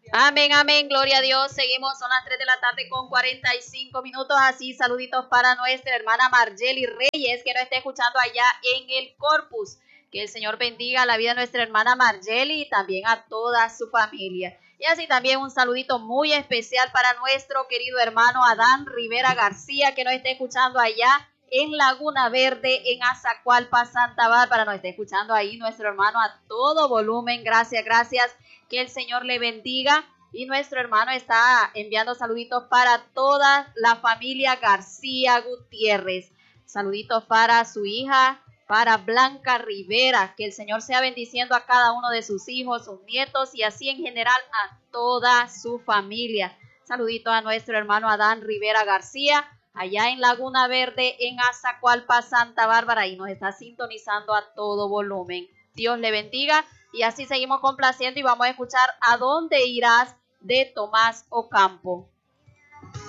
Amén, amén, gloria a Dios. Seguimos, son las 3 de la tarde con 45 minutos. Así, saluditos para nuestra hermana Margeli Reyes, que nos está escuchando allá en el Corpus. Que el Señor bendiga la vida de nuestra hermana Margeli y también a toda su familia. Y así también un saludito muy especial para nuestro querido hermano Adán Rivera García, que nos está escuchando allá en Laguna Verde, en Azacualpa, Santa Bárbara. Nos está escuchando ahí nuestro hermano a todo volumen. Gracias, gracias. Que el Señor le bendiga. Y nuestro hermano está enviando saluditos para toda la familia García Gutiérrez. Saluditos para su hija, para Blanca Rivera. Que el Señor sea bendiciendo a cada uno de sus hijos, sus nietos y así en general a toda su familia. Saluditos a nuestro hermano Adán Rivera García, allá en Laguna Verde, en Azacualpa, Santa Bárbara, y nos está sintonizando a todo volumen. Dios le bendiga. Y así seguimos complaciendo y vamos a escuchar ¿A dónde irás? De Tomás Ocampo.